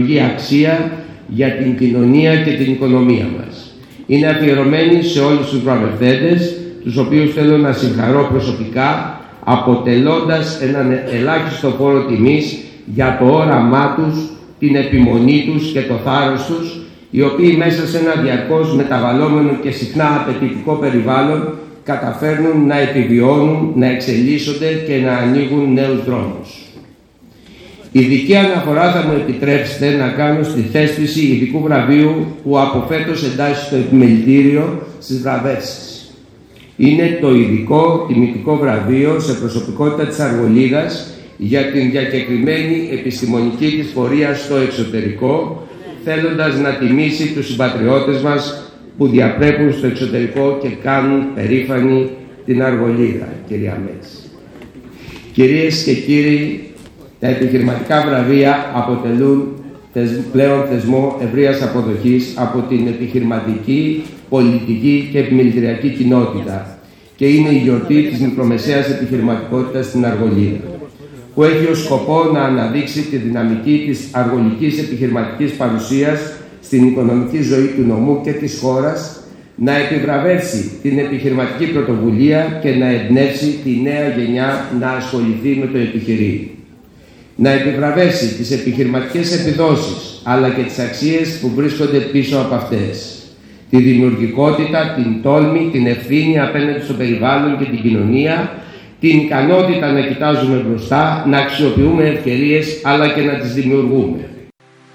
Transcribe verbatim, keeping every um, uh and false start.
δημιουργεί αξία για την κοινωνία και την οικονομία μας. Είναι αφιερωμένη σε όλους τους προαναφερθέντες, τους οποίους θέλω να συγχαρώ προσωπικά, αποτελώντας έναν ελάχιστο φόρο τιμής για το όραμά τους, την επιμονή τους και το θάρρος τους, οι οποίοι μέσα σε ένα διαρκώς μεταβαλλόμενο και συχνά απαιτητικό περιβάλλον καταφέρνουν να επιβιώνουν, να εξελίσσονται και να ανοίγουν νέους δρόμους. Ειδική αναφορά θα μου επιτρέψετε να κάνω στη θέσπιση ειδικού βραβείου που από φέτος εντάσσει στο επιμελητήριο στις βραβεύσεις. Είναι το ειδικό τιμητικό βραβείο σε προσωπικότητα της Αργολίδας για την διακεκριμένη επιστημονική της πορεία στο εξωτερικό, θέλοντας να τιμήσει τους συμπατριώτες μας που διαπρέπουν στο εξωτερικό και κάνουν περήφανη την Αργολίδα, κυρία Μέτση. Κυρίες και κύριοι, τα επιχειρηματικά βραβεία αποτελούν πλέον θεσμό ευρείας αποδοχής από την επιχειρηματική, πολιτική και επιμελητηριακή κοινότητα και είναι η γιορτή της μικρομεσαίας επιχειρηματικότητας στην Αργολίδα, που έχει ως σκοπό να αναδείξει τη δυναμική της αργολικής επιχειρηματικής παρουσίας στην οικονομική ζωή του νομού και της χώρας, να επιβραβεύσει την επιχειρηματική πρωτοβουλία και να εμπνεύσει τη νέα γενιά να ασχοληθεί με το επιχειρήν. Να επιβραβεύσει τις επιχειρηματικές επιδόσεις, αλλά και τις αξίες που βρίσκονται πίσω από αυτές. Τη δημιουργικότητα, την τόλμη, την ευθύνη απέναντι στο περιβάλλον και την κοινωνία, την ικανότητα να κοιτάζουμε μπροστά, να αξιοποιούμε ευκαιρίες, αλλά και να τις δημιουργούμε.